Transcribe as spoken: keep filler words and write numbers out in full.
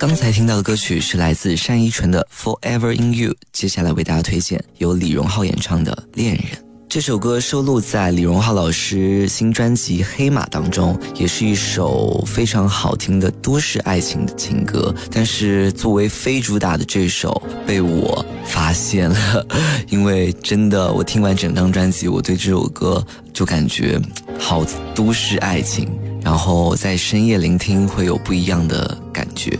刚才听到的歌曲是来自单依纯的 Forever in You， 接下来为大家推荐由李荣浩演唱的恋人。这首歌收录在李荣浩老师新专辑《黑马》当中，也是一首非常好听的都市爱情的情歌。但是作为非主打的这首被我发现了，因为真的我听完整张专辑，我对这首歌就感觉好都市爱情，然后在深夜聆听会有不一样的感觉。